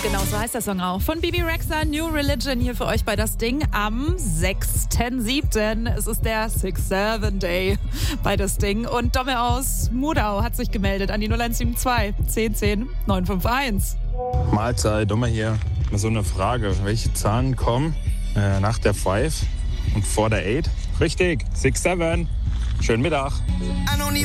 Genau, so heißt der Song auch. Von Bibi Rexha, New Religion hier für euch bei Das Ding am 6.7. Es ist der 6-7 Day bei Das Ding. Und Domme aus Mudau hat sich gemeldet an die 0172 10 10 951. Mahlzeit, Domme hier. Mal so eine Frage. Welche Zahlen kommen nach der 5 und vor der 8? Richtig, 6-7. Schönen Mittag.